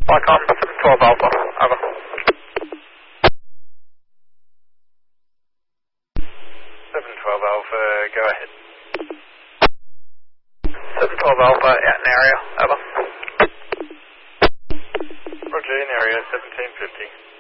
Flycom 712 Alpha, over. 712 Alpha, go ahead. 712 Alpha, out in area, over. Roger, in area, 1750.